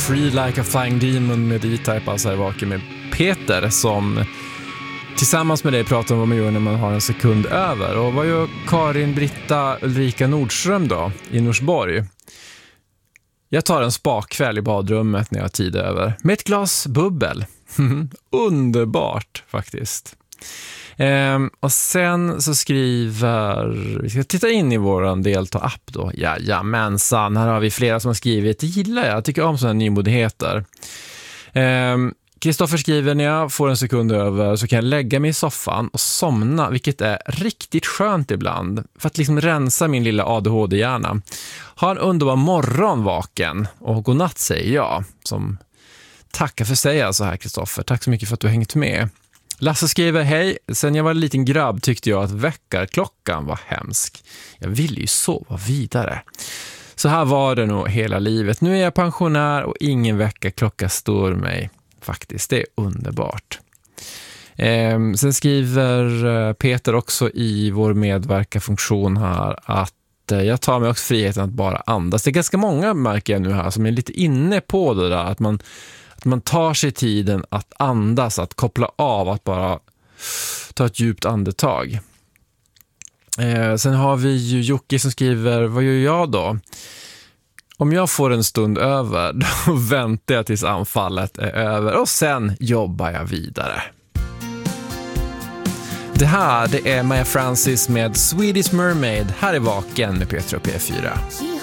Free Like a Flying Demon med E-Type, alltså är vaken med Peter som tillsammans med dig pratar om vad man gör när man har en sekund över. Och vad gör Karin Britta Ulrika Nordström då i Norsborg? Jag tar en spakväll i badrummet när jag har tid över med ett glas bubbel. Underbart faktiskt. Och sen så skriver, vi ska titta in i våran delta-app då. Jajamensan, här har vi flera som har skrivit. Det gillar jag tycker om sådana nymodigheter. Kristoffer skriver, när jag får en sekund över så kan jag lägga mig i soffan och somna, vilket är riktigt skönt ibland för att liksom rensa min lilla ADHD-hjärna. Ha en underbar morgon vaken och godnatt säger jag, som tackar för sig alltså här Kristoffer. Tack så mycket för att du har hängt med. Lasse skriver, hej, sen jag var en liten grabb tyckte jag att väckarklockan var hemsk. Jag ville ju sova vidare. Så här var det nog hela livet. Nu är jag pensionär och ingen väckarklocka står mig. Faktiskt, det är underbart. Sen skriver Peter också i vår medverkarfunktion här att jag tar mig också friheten att bara andas. Det är ganska många märker jag nu här som är lite inne på det där. Att man tar sig tiden att andas, att koppla av, att bara ta ett djupt andetag. Sen har vi ju Jocke som skriver, vad gör jag då? Om jag får en stund över, då väntar jag tills anfallet är över och sen jobbar jag vidare. Det här, det är Maja Francis med Swedish Mermaid. Här är vaken med Petra och P4.